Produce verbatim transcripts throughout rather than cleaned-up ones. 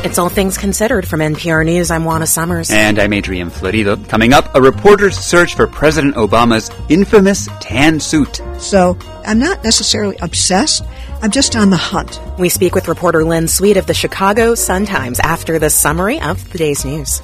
It's All Things Considered from N P R News. I'm Juana Summers. And I'm Adrian Florido. Coming up, a reporter's search for President Obama's infamous tan suit. So I'm not necessarily obsessed. I'm just on the hunt. We speak with reporter Lynn Sweet of the Chicago Sun-Times after the summary of the day's news.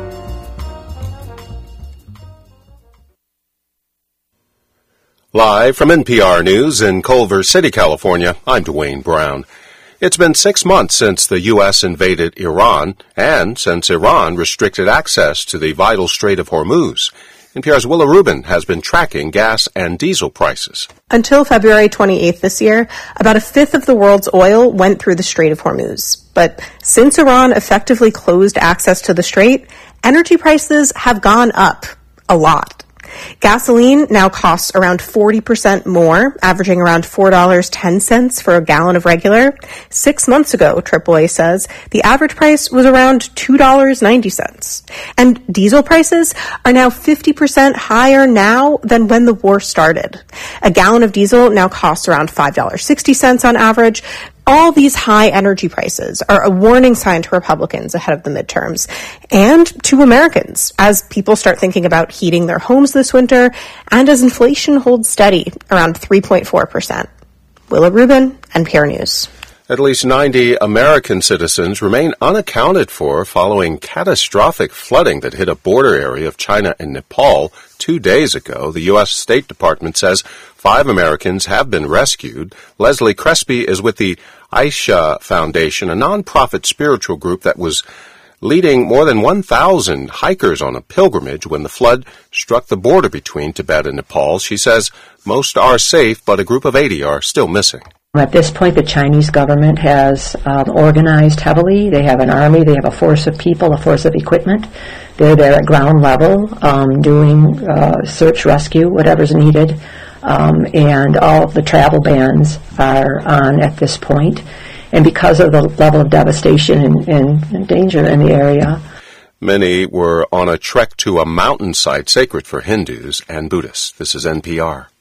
Live from N P R News in Culver City, California, I'm Dwayne Brown. It's been six months since the U S invaded Iran and since Iran restricted access to the vital Strait of Hormuz. N P R's Willa Rubin has been tracking gas and diesel prices. Until February twenty-eighth this year, about a fifth of the world's oil went through the Strait of Hormuz. But since Iran effectively closed access to the strait, energy prices have gone up a lot. Gasoline now costs around forty percent more, averaging around four dollars and ten cents for a gallon of regular. Six months ago, triple A says, the average price was around two dollars and ninety cents. And diesel prices are now fifty percent higher now than when the war started. A gallon of diesel now costs around five dollars and sixty cents on average. All these high energy prices are a warning sign to Republicans ahead of the midterms and to Americans as people start thinking about heating their homes this winter and as inflation holds steady around three point four percent. Willa Rubin, N P R News. At least ninety American citizens remain unaccounted for following catastrophic flooding that hit a border area of China and Nepal two days ago. The U S State Department says five Americans have been rescued. Leslie Crespi is with the Aisha Foundation, a nonprofit spiritual group that was leading more than one thousand hikers on a pilgrimage when the flood struck the border between Tibet and Nepal. She says most are safe, but a group of eighty are still missing. At this point, the Chinese government has um, organized heavily. They have an army, they have a force of people, a force of equipment. They're there at ground level um, doing uh, search, rescue, whatever's needed. Um, and all of the travel bans are on at this point. And because of the level of devastation and, and, and danger in the area, many were on a trek to a mountainside sacred for Hindus and Buddhists. This is N P R.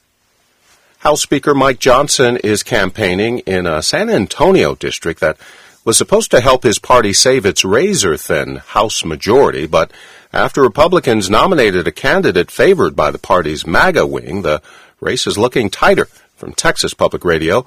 House Speaker Mike Johnson is campaigning in a San Antonio district that was supposed to help his party save its razor-thin House majority, but after Republicans nominated a candidate favored by the party's MAGA wing, the race is looking tighter. From Texas Public Radio,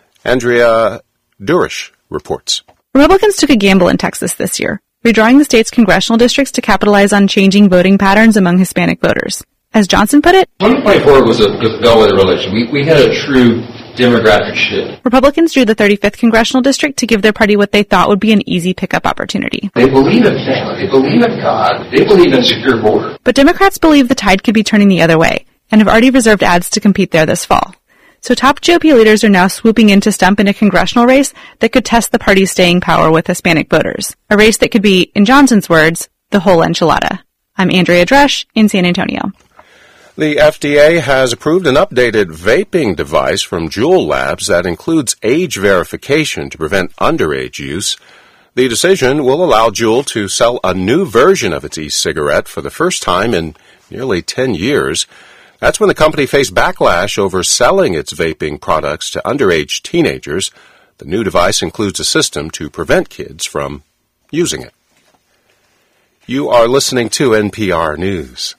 Andrea Durish reports. Republicans took a gamble in Texas this year, redrawing the state's congressional districts to capitalize on changing voting patterns among Hispanic voters. As Johnson put it, twenty twenty-four was a bellwether election. We, we had a true demographic shift. Republicans drew the thirty-fifth congressional district to give their party what they thought would be an easy pickup opportunity. They believe in family. They believe in God. They believe in secure border. But Democrats believe the tide could be turning the other way and have already reserved ads to compete there this fall. So top G O P leaders are now swooping in to stump in a congressional race that could test the party's staying power with Hispanic voters. A race that could be, in Johnson's words, the whole enchilada. I'm Andrea Dresch in San Antonio. The F D A has approved an updated vaping device from Juul Labs that includes age verification to prevent underage use. The decision will allow Juul to sell a new version of its e-cigarette for the first time in nearly ten years. That's when the company faced backlash over selling its vaping products to underage teenagers. The new device includes a system to prevent kids from using it. You are listening to N P R News.